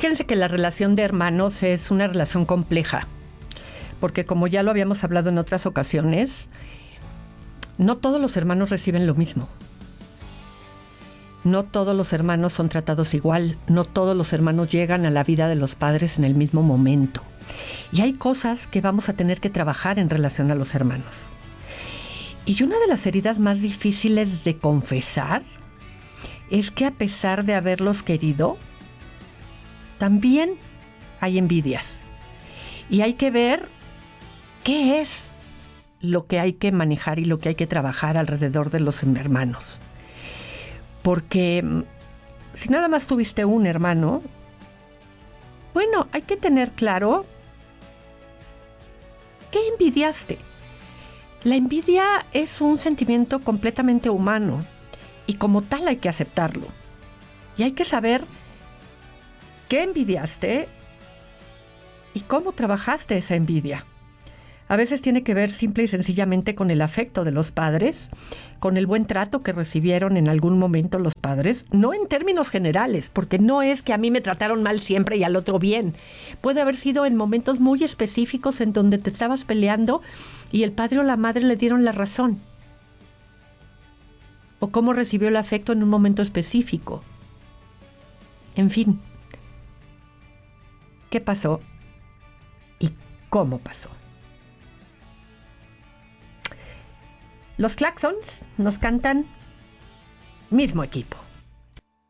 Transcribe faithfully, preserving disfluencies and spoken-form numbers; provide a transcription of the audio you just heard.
Fíjense que la relación de hermanos es una relación compleja, porque como ya lo habíamos hablado en otras ocasiones, no todos los hermanos reciben lo mismo. No todos los hermanos son tratados igual, no todos los hermanos llegan a la vida de los padres en el mismo momento. Y hay cosas que vamos a tener que trabajar en relación a los hermanos. Y una de las heridas más difíciles de confesar es que a pesar de haberlos querido, también hay envidias. Y hay que ver qué es lo que hay que manejar y lo que hay que trabajar alrededor de los hermanos. Porque si nada más tuviste un hermano, bueno, hay que tener claro qué envidiaste. La envidia es un sentimiento completamente humano y como tal hay que aceptarlo. Y hay que saber qué envidiaste y cómo trabajaste esa envidia. A veces tiene que ver simple y sencillamente con el afecto de los padres, con el buen trato que recibieron en algún momento los padres, no en términos generales, porque no es que a mí me trataron mal siempre y al otro bien. Puede haber sido en momentos muy específicos en donde te estabas peleando y el padre o la madre le dieron la razón. O cómo recibió el afecto en un momento específico. En fin, ¿qué pasó y cómo pasó? Los Claxons nos cantan Mismo Equipo.